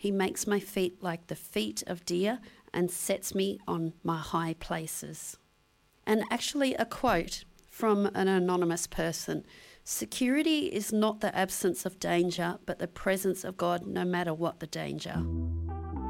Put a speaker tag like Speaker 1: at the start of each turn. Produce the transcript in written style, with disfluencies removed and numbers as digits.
Speaker 1: He makes my feet like the feet of deer and sets me on my high places. And actually a quote from an anonymous person: security is not the absence of danger, but the presence of God no matter what the danger.